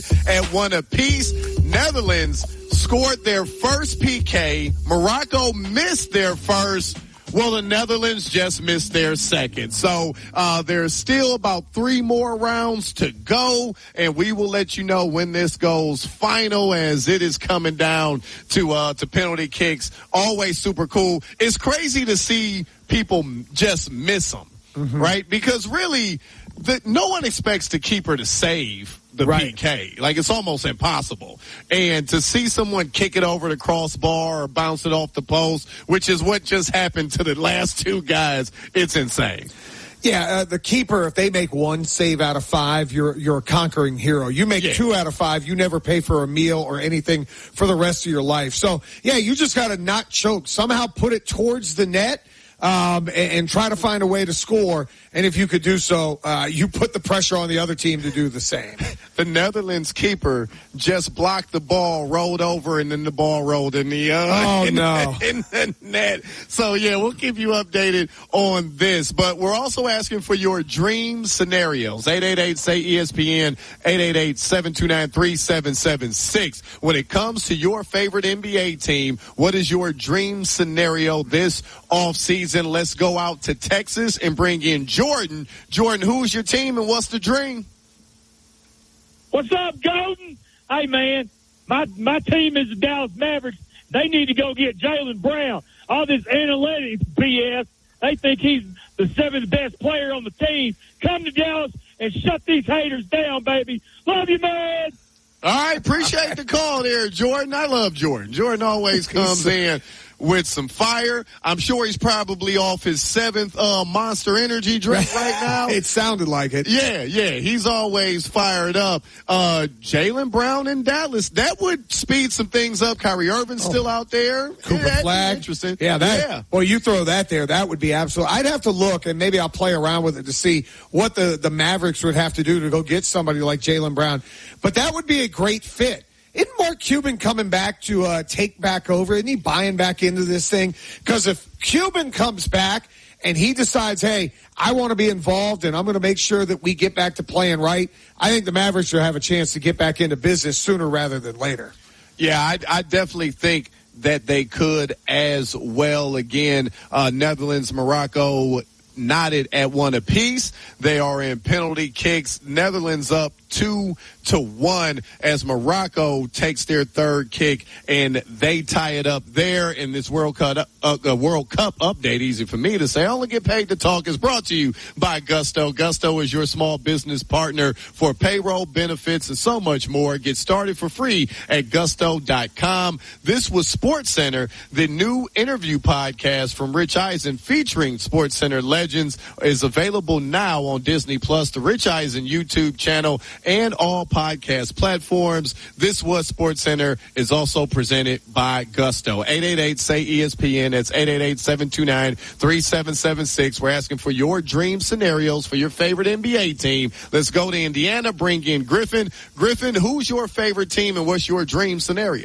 at one apiece. Netherlands scored their first PK. Morocco missed their first. Well, the Netherlands just missed their second. So there's still about 3 more rounds to go, and we will let you know when this goes final, as it is coming down to penalty kicks. Always super cool. It's crazy to see people just miss them, right? Because really, no one expects the keeper to save the PK. Like, it's almost impossible. And to see someone kick it over the crossbar or bounce it off the post, which is what just happened to the last 2 guys, it's insane. Yeah, the keeper, if they make 1 save out of 5, you're a conquering hero. You make 2 out of 5, you never pay for a meal or anything for the rest of your life. So, yeah, you just got to not choke. Somehow put it towards the net. And try to find a way to score. And if you could do so, you put the pressure on the other team to do the same. The Netherlands keeper just blocked the ball, rolled over, and then the ball rolled in the in the net. So, yeah, we'll keep you updated on this. But we're also asking for your dream scenarios. 888-SAY-ESPN, 888-729-3776. When it comes to your favorite NBA team, what is your dream scenario this offseason? Let's go out to Texas and bring in Jordan. Jordan, who's your team and what's the dream? What's up, Golden? Hey, man, my team is the Dallas Mavericks. They need to go get Jaylen Brown. All this analytics BS. They think he's the 7th best player on the team. Come to Dallas and shut these haters down, baby. Love you, man. All right, appreciate the call there, Jordan. I love Jordan. Jordan always comes in with some fire. I'm sure he's probably off his 7th Monster Energy drink right now. It sounded like it. Yeah. He's always fired up. Jaylen Brown in Dallas, that would speed some things up. Kyrie Irving's still out there. Cooper Flag. Interesting. Yeah. Well, you throw that there, that would be absolute. I'd have to look, and maybe I'll play around with it to see what the Mavericks would have to do to go get somebody like Jaylen Brown. But that would be a great fit. Isn't Mark Cuban coming back to take back over? Isn't he buying back into this thing? Because if Cuban comes back and he decides, hey, I want to be involved and I'm going to make sure that we get back to playing right, I think the Mavericks will have a chance to get back into business sooner rather than later. Yeah, I definitely think that they could as well. Again, Netherlands, Morocco knotted at 1 apiece. They are in penalty kicks. Netherlands up 2-1 as Morocco takes their 3rd kick and they tie it up there. In this World Cup update, easy for me to say, I only get paid to talk, is brought to you by Gusto. Gusto is your small business partner for payroll, benefits, and so much more. Get started for free at gusto.com. This was SportsCenter, the new interview podcast from Rich Eisen featuring SportsCenter legends, is available now on Disney Plus, the Rich Eisen YouTube channel, and all podcast platforms. This was SportsCenter is also presented by Gusto. 888-SAY-ESPN. That's 888-729-3776. We're asking for your dream scenarios for your favorite NBA team. Let's go to Indiana, bring in Griffin. Griffin, who's your favorite team and what's your dream scenario?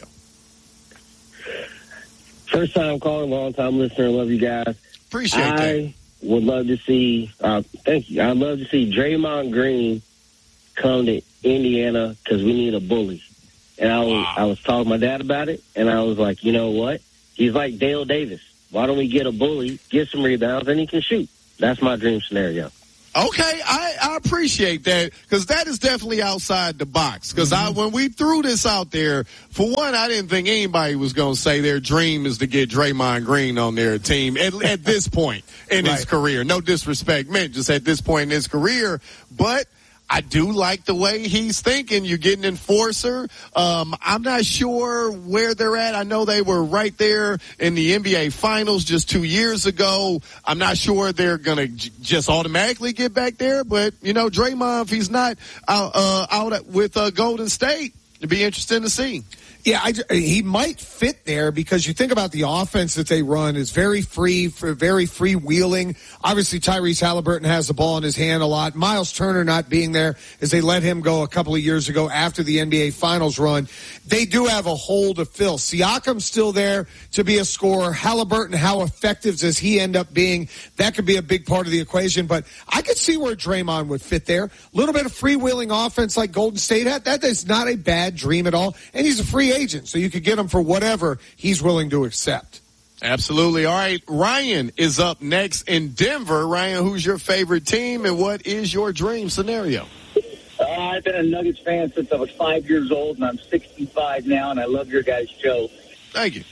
First time calling, long time listener. Love you guys. Appreciate that. I would love to see, thank you. I'd love to see Draymond Green come to Indiana because we need a bully. And I was talking to my dad about it, and I was like, you know what? He's like Dale Davis. Why don't we get a bully, get some rebounds, and he can shoot? That's my dream scenario. Okay, I appreciate that because that is definitely outside the box. Because when we threw this out there, for one, I didn't think anybody was going to say their dream is to get Draymond Green on their team at this point in his career. No disrespect meant, just at this point in his career. But I do like the way he's thinking. You're getting enforcer. I'm not sure where they're at. I know they were right there in the NBA Finals just 2 years ago. I'm not sure they're going to just automatically get back there. But, you know, Draymond, if he's not out with Golden State, It'd be interesting to see. Yeah, he might fit there because you think about the offense that they run is very freewheeling. Obviously, Tyrese Halliburton has the ball in his hand a lot. Miles Turner not being there as they let him go a couple of years ago after the NBA Finals run. They do have a hole to fill. Siakam's still there to be a scorer. Halliburton, how effective does he end up being? That could be a big part of the equation. But I could see where Draymond would fit there. A little bit of freewheeling offense like Golden State had. That is not a bad dream at all. And he's a free agent, so you could get him for whatever he's willing to accept. Absolutely. All right, Ryan is up next in Denver. Ryan, who's your favorite team, and what is your dream scenario? I've been a Nuggets fan since I was 5 years old, and I'm 65 now, and I love your guys' show. Thank you.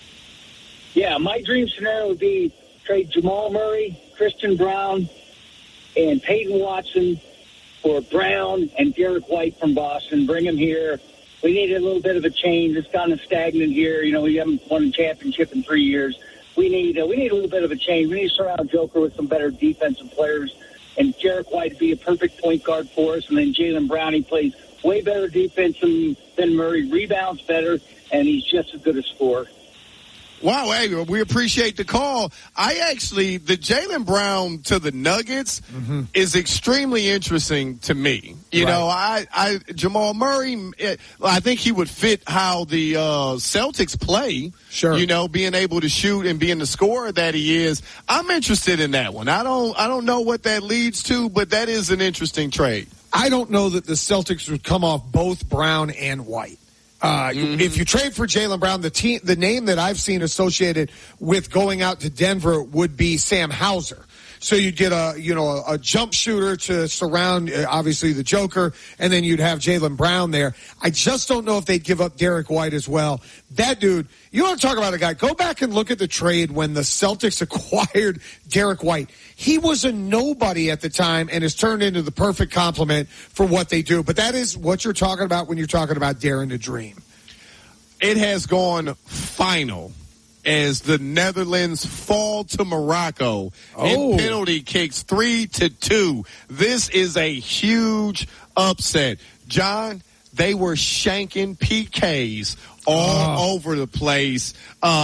Yeah, my dream scenario would be trade Jamal Murray, Christian Brown, and Peyton Watson for Brown and Derek White from Boston. Bring them here. We need a little bit of a change. It's kind of stagnant here. You know, we haven't won a championship in 3 years. We need a little bit of a change. We need to surround Joker with some better defensive players. And Derek White would be a perfect point guard for us. And then Jaylen Brown, he plays way better defense than Murray, rebounds better, and he's just as good a scorer. Wow, hey, we appreciate the call. The Jaylen Brown to the Nuggets is extremely interesting to me. You know, Jamal Murray, I think he would fit how the Celtics play. Sure. You know, being able to shoot and being the scorer that he is. I'm interested in that one. I don't know what that leads to, but that is an interesting trade. I don't know that the Celtics would come off both Brown and White. If you trade for Jaylen Brown, the name that I've seen associated with going out to Denver would be Sam Hauser. So you'd get a jump shooter to surround, obviously, the Joker, and then you'd have Jaylen Brown there. I just don't know if they'd give up Derek White as well. That dude, you want to talk about a guy, go back and look at the trade when the Celtics acquired Derek White. He was a nobody at the time and has turned into the perfect complement for what they do. But that is what you're talking about when you're talking about daring to dream. It has gone final as the Netherlands fall to Morocco in penalty kicks 3-2. This is a huge upset. John, they were shanking PKs all over the place,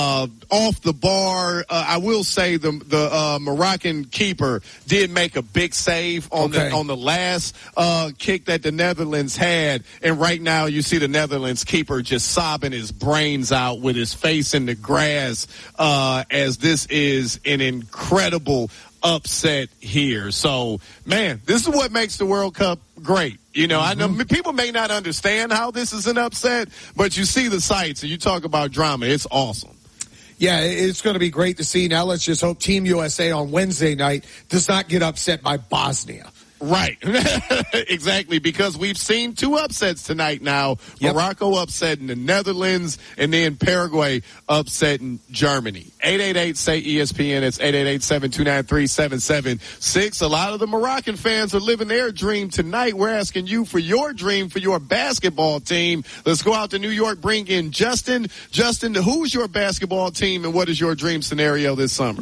off the bar. I will say the Moroccan keeper did make a big save on the last kick that the Netherlands had, and right now you see the Netherlands keeper just sobbing his brains out with his face in the grass, as this is an incredible upset here. So, man, this is what makes the World Cup great. You know, I know people may not understand how this is an upset, but you see the sights and you talk about drama. It's awesome. Yeah, it's going to be great to see. Now let's just hope Team USA on Wednesday night does not get upset by Bosnia. Right. Exactly, because we've seen two upsets tonight now. Yep. Morocco upsetting the Netherlands, and then Paraguay upsetting Germany. 888-SAY-ESPN. It's 888-729-3776. A lot of the Moroccan fans are living their dream tonight. We're asking you for your dream for your basketball team. Let's go out to New York, bring in Justin. Justin, who's your basketball team, and what is your dream scenario this summer?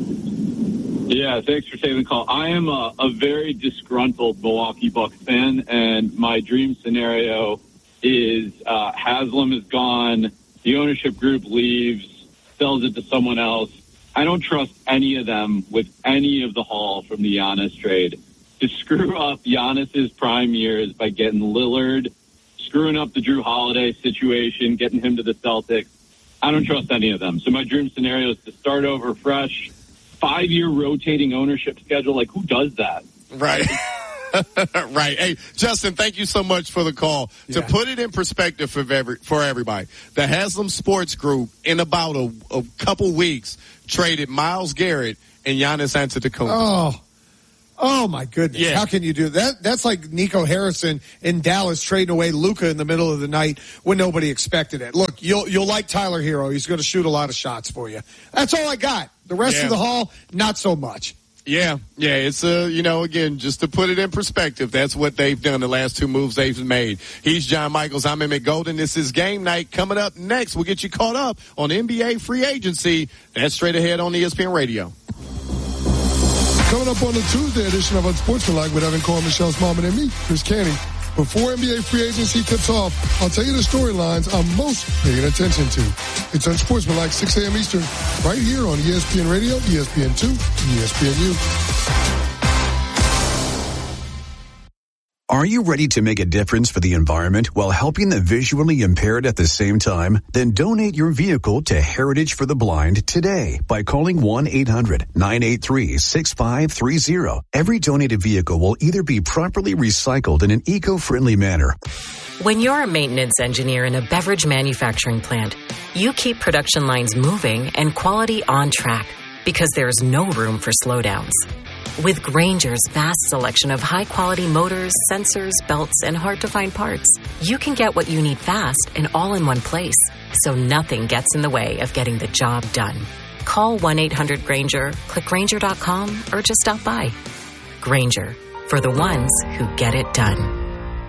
Yeah, thanks for taking the call. I am a very disgruntled Milwaukee Bucks fan, and my dream scenario is Haslam is gone, the ownership group leaves, sells it to someone else. I don't trust any of them with any of the haul from the Giannis trade. To screw up Giannis's prime years by getting Lillard, screwing up the Drew Holiday situation, getting him to the Celtics, I don't trust any of them. So my dream scenario is to start over fresh. 5-year rotating ownership schedule. Like, who does that? Right. Right. Hey, Justin, thank you so much for the call. Yeah. To put it in perspective for everybody, the Haslam Sports Group in about a couple weeks traded Myles Garrett and Giannis Antetokounmpo. Oh my goodness. Yeah. How can you do that? That's like Nico Harrison in Dallas trading away Luka in the middle of the night when nobody expected it. Look, you'll like Tyler Hero. He's going to shoot a lot of shots for you. That's all I got. The rest of the haul, not so much. Yeah. It's again, just to put it in perspective, that's what they've done. The last two moves they've made. He's John Michaels. I'm Emmett Golden. This is Game Night. Coming up next, we'll get you caught up on NBA free agency. That's straight ahead on ESPN Radio. Coming up on the Tuesday edition of Unsportsmanlike with Evan Cole, Michelle Smallman, and me, Chris Canty. Before NBA free agency tips off, I'll tell you the storylines I'm most paying attention to. It's Unsportsmanlike, 6 a.m. Eastern, right here on ESPN Radio, ESPN2, and ESPNU. Are you ready to make a difference for the environment while helping the visually impaired at the same time? Then donate your vehicle to Heritage for the Blind today by calling 1-800-983-6530. Every donated vehicle will either be properly recycled in an eco-friendly manner. When you're a maintenance engineer in a beverage manufacturing plant, you keep production lines moving and quality on track because there's no room for slowdowns. With Grainger's vast selection of high-quality motors, sensors, belts, and hard-to-find parts, you can get what you need fast and all in one place, so nothing gets in the way of getting the job done. Call 1-800-GRAINGER, click Grainger.com, or just stop by. Grainger, for the ones who get it done.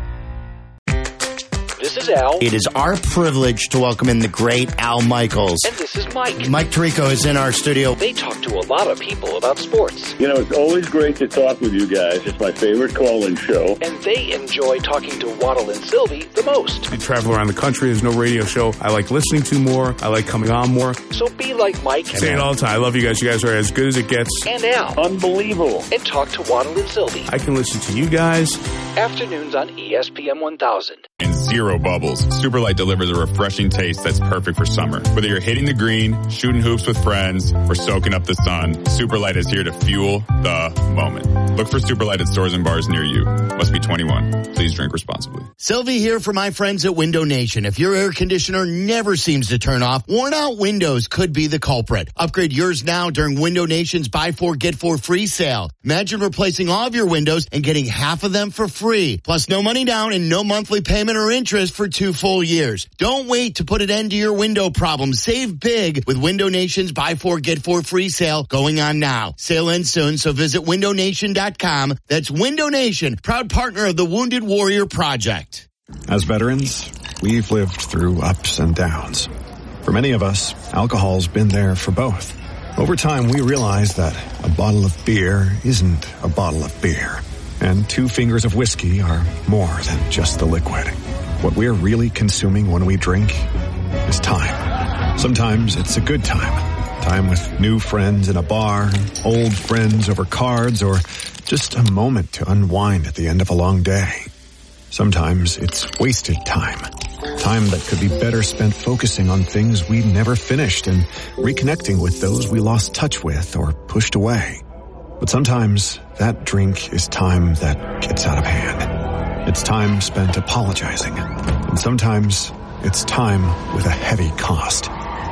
This is Al. It is our privilege to welcome in the great Al Michaels. And this is Mike. Mike Tirico is in our studio. They talk to a lot of people about sports. You know, it's always great to talk with you guys. It's my favorite call-in show. And they enjoy talking to Waddle and Sylvie the most. I travel around the country. There's no radio show I like listening to more. I like coming on more. So be like Mike. I say it all the time. I love you guys. You guys are as good as it gets. And Al. Unbelievable. And talk to Waddle and Sylvie. I can listen to you guys. Afternoons on ESPN 1000. And zero bubbles. Superlight delivers a refreshing taste that's perfect for summer. Whether you're hitting the green, shooting hoops with friends, or soaking up the sun, Superlight is here to fuel the moment. Look for Superlight at stores and bars near you. Must be 21. Please drink responsibly. Sylvie here for my friends at Window Nation. If your air conditioner never seems to turn off, worn out windows could be the culprit. Upgrade yours now during Window Nation's Buy 4, Get 4 free sale. Imagine replacing all of your windows and getting half of them for free. Plus no money down and no monthly payment or interest for 2 full years. Don't wait to put an end to your window problem. Save big with Window Nation's Buy 4, Get 4 free sale going on now. Sale ends soon, so visit windownation.com. That's Window Nation, proud partner of the Wounded Warrior Project. As veterans, we've lived through ups and downs. For many of us, alcohol's been there for both. Over time, we realized that a bottle of beer isn't a bottle of beer, and 2 fingers of whiskey are more than just the liquid. What we're really consuming when we drink is time. Sometimes it's a good time. Time with new friends in a bar, old friends over cards, or just a moment to unwind at the end of a long day. Sometimes it's wasted time. Time that could be better spent focusing on things we never finished and reconnecting with those we lost touch with or pushed away. But sometimes that drink is time that gets out of hand. It's time spent apologizing. And sometimes it's time with a heavy cost.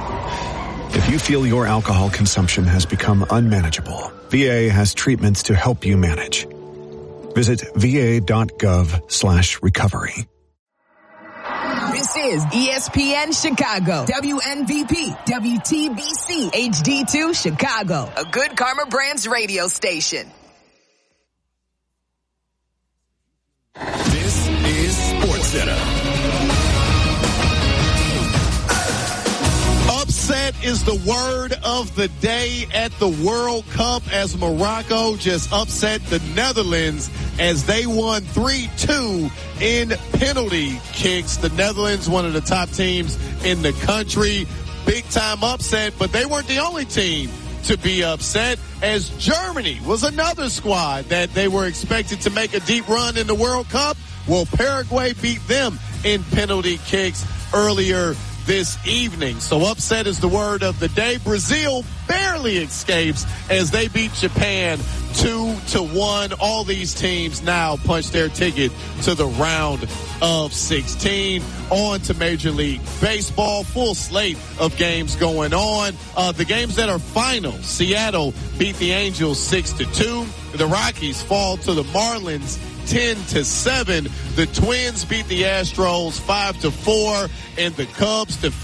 If you feel your alcohol consumption has become unmanageable, VA has treatments to help you manage. Visit va.gov/recovery. This is ESPN Chicago, WNVP, WTBC, HD2 Chicago, a Good Karma Brands radio station. This is SportsCenter. Upset is the word of the day at the World Cup as Morocco just upset the Netherlands as they won 3-2 in penalty kicks. The Netherlands, one of the top teams in the country, big time upset, but they weren't the only team to be upset, as Germany was another squad that they were expected to make a deep run in the World Cup. Well, Paraguay beat them in penalty kicks earlier this evening. So upset is the word of the day. Brazil barely escapes as they beat Japan 2-1. All these teams now punch their ticket to the round of 16. On to Major League Baseball. Full slate of games going on. The games that are final. Seattle beat the Angels 6-2. The Rockies fall to the Marlins 10-7. The Twins beat the Astros 5-4, and the Cubs defeat